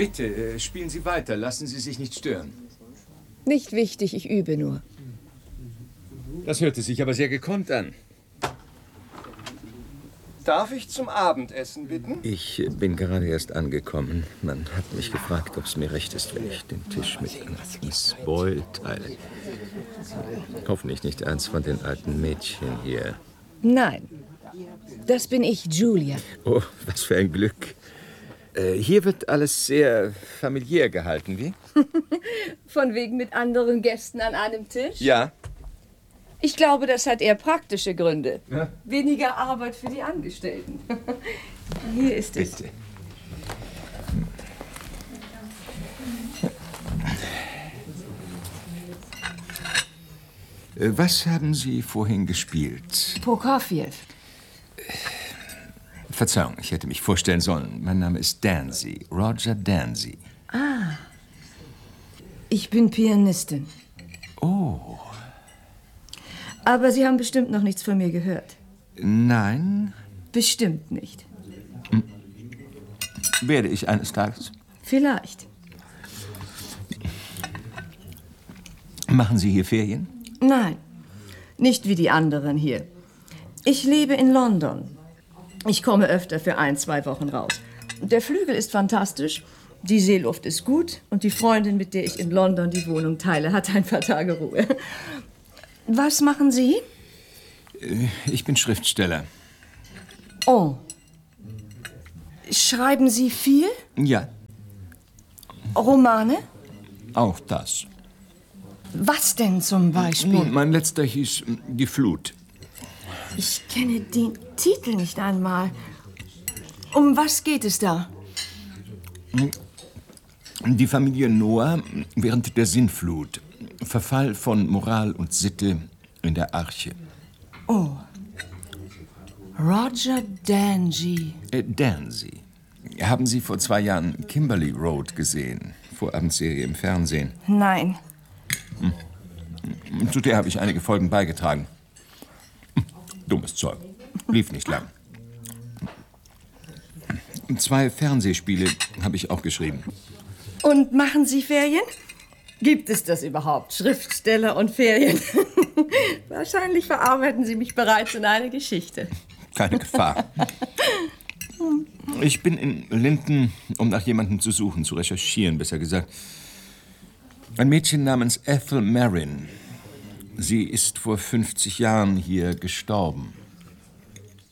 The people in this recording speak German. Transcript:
Bitte, spielen Sie weiter. Lassen Sie sich nicht stören. Nicht wichtig, ich übe nur. Das hörte sich aber sehr gekonnt an. Darf ich zum Abendessen bitten? Ich bin gerade erst angekommen. Man hat mich gefragt, ob es mir recht ist, wenn ich den Tisch mit Miss Boyle teile. Hoffentlich nicht eins von den alten Mädchen hier. Nein, das bin ich, Julia. Oh, was für ein Glück. Hier wird alles sehr familiär gehalten, wie? Von wegen mit anderen Gästen an einem Tisch? Ja. Ich glaube, das hat eher praktische Gründe. Ja? Weniger Arbeit für die Angestellten. Hier ist es. Bitte. Was haben Sie vorhin gespielt? Prokofjew. Verzeihung, ich hätte mich vorstellen sollen. Mein Name ist Danzy, Roger Danzy. Ah, ich bin Pianistin. Oh. Aber Sie haben bestimmt noch nichts von mir gehört. Nein. Bestimmt nicht. Werde ich eines Tages? Vielleicht. Machen Sie hier Ferien? Nein, nicht wie die anderen hier. Ich lebe in London. Ich komme öfter für 1-2 Wochen raus. Der Flügel ist fantastisch, die Seeluft ist gut und die Freundin, mit der ich in London die Wohnung teile, hat ein paar Tage Ruhe. Was machen Sie? Ich bin Schriftsteller. Oh. Schreiben Sie viel? Ja. Romane? Auch das. Was denn zum Beispiel? Nun, mein letzter hieß Die Flut. Ich kenne den Titel nicht einmal. Um was geht es da? Die Familie Noah während der Sintflut. Verfall von Moral und Sitte in der Arche. Oh. Roger Danzy. Danzy. Haben Sie vor 2 Jahren Kimberley Road gesehen? Vorabendserie im Fernsehen. Nein. Zu der habe ich einige Folgen beigetragen. Dummes Zeug. Lief nicht lang. 2 Fernsehspiele habe ich auch geschrieben. Und machen Sie Ferien? Gibt es das überhaupt? Schriftsteller und Ferien? Wahrscheinlich verarbeiten Sie mich bereits in eine Geschichte. Keine Gefahr. Ich bin in Linden, um nach jemandem zu suchen, zu recherchieren, besser gesagt. Ein Mädchen namens Ethel Merrin. Sie ist vor 50 Jahren hier gestorben.